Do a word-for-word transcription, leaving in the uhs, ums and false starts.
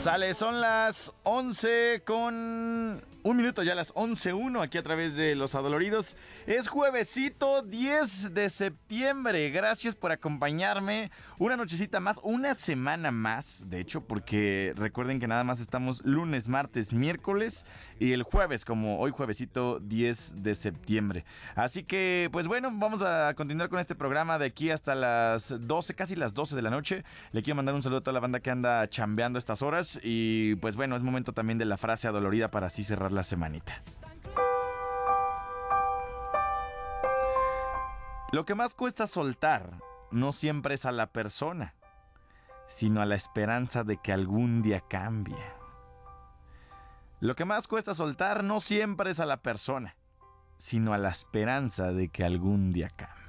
Sale, son las once con un minuto, ya las once uno aquí a través de Los Adoloridos. Es juevesito diez de septiembre. Gracias por acompañarme. Una nochecita más, una semana más, de hecho, porque recuerden que nada más estamos lunes, martes, miércoles y el jueves, como hoy juevesito diez de septiembre. Así que, pues bueno, vamos a continuar con este programa de aquí hasta las doce, casi las doce de la noche. Le quiero mandar un saludo a toda la banda que anda chambeando estas horas. Y pues bueno, es momento también de la frase adolorida para así cerrar la semanita. Lo que más cuesta soltar no siempre es a la persona, sino a la esperanza de que algún día cambie. Lo que más cuesta soltar no siempre es a la persona, sino a la esperanza de que algún día cambie.